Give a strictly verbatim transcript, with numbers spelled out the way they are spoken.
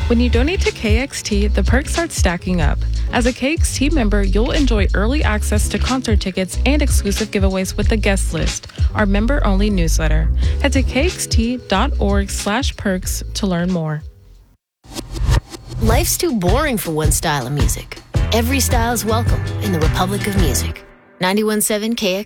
When you donate to K X T, the perks start stacking up. As a K X T member, you'll enjoy early access to concert tickets and exclusive giveaways with the guest list, our member-only newsletter. Head to kxt.org slash perks to learn more. Life's too boring for one style of music. Every style is welcome in the Republic of Music. ninety-one point seven K X